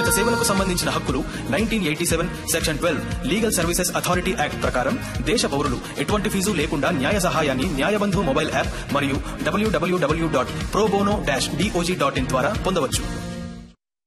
వ్యక్తిగత సేవలకు సంబంధించిన హక్కులు 1987 section 12 legal services authority act ప్రకారం దేశ పౌరులు ఎటువంటి ఫీజు లేకుండా న్యాయ సహాయాన్ని న్యాయబంధు మొబైల్ యాప్ మరియు www.probono-dog.in ద్వారా పొందవచ్చు.